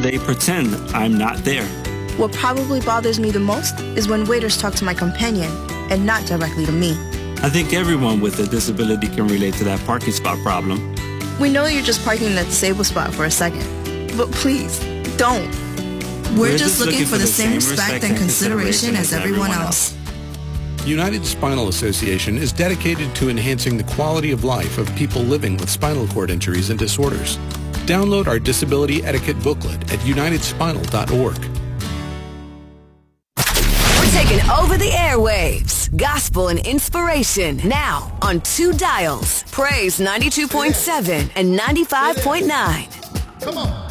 they pretend I'm not there. What probably bothers me the most is when waiters talk to my companion and not directly to me. I think everyone with a disability can relate to that parking spot problem. We know you're just parking in that disabled spot for a second, but please, don't. We're just looking for the same respect and consideration as everyone else. United Spinal Association is dedicated to enhancing the quality of life of people living with spinal cord injuries and disorders. Download our disability etiquette booklet at unitedspinal.org. We're taking over the airwaves. Gospel and inspiration now on 2 dials. Praise 92.7 and 95.9. Come on.